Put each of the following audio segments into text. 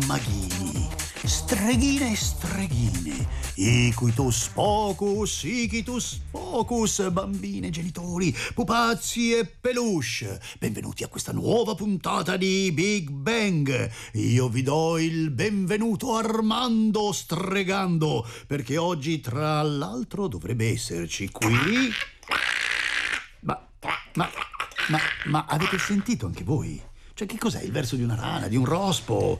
maghini, streghine e streghine, iquitus pocus, iquitus pocus, bambine, genitori, pupazzi e peluche. Benvenuti a questa nuova puntata di Big Bang. Io vi do il benvenuto Armando Stregando, perché oggi tra l'altro dovrebbe esserci qui... Ma avete sentito anche voi? Cioè, che cos'è il verso di una rana, di un rospo?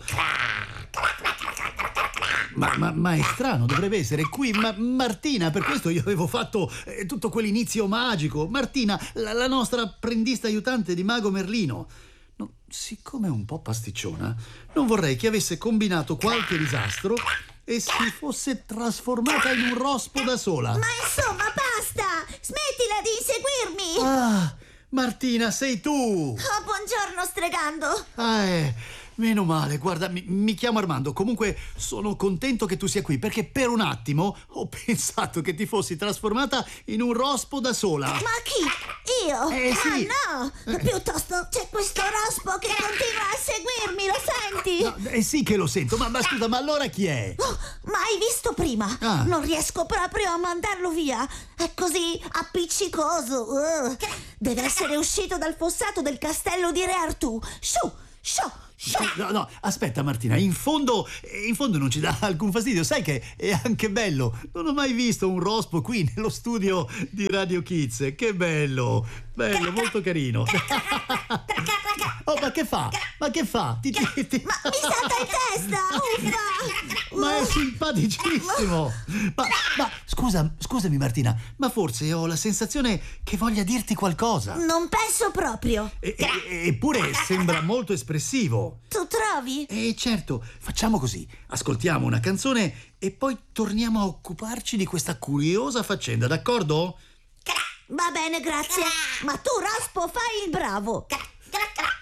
Ma è strano, dovrebbe essere qui. Martina, per questo io avevo fatto tutto quell'inizio magico. Martina, la nostra apprendista aiutante di Mago Merlino. No, siccome è un po' pasticciona, non vorrei che avesse combinato qualche disastro e si fosse trasformata in un rospo da sola. Ma insomma, basta! Smettila di inseguirmi! Ah, Martina, sei tu! Oh, buongiorno, Stregando! Meno male, guarda, mi chiamo Armando. Comunque sono contento che tu sia qui, perché per un attimo ho pensato che ti fossi trasformata in un rospo da sola. Ma chi? Io? Sì. Ah, no! Piuttosto c'è questo rospo che continua a seguirmi, lo senti? No, sì che lo sento, ma scusa, ma allora chi è? Oh, ma hai visto prima? Ah. Non riesco proprio a mandarlo via. È così appiccicoso. Deve essere uscito dal fossato del castello di Re Artù. Sciù, sciù. No, aspetta Martina, in fondo non ci dà alcun fastidio, sai che è anche bello. Non ho mai visto un rospo qui nello studio di Radio Kids. Che bello, molto carino. Oh, ma che fa? Ma mi salta in testa, uffa! Ma è simpaticissimo. Ma scusami Martina, ma forse ho la sensazione che voglia dirti qualcosa. Non penso proprio. Eppure sembra molto espressivo. Tu trovi? Certo, facciamo così. Ascoltiamo una canzone e poi torniamo a occuparci di questa curiosa faccenda, d'accordo? Va bene, grazie. Ma tu, rospo, fai il bravo.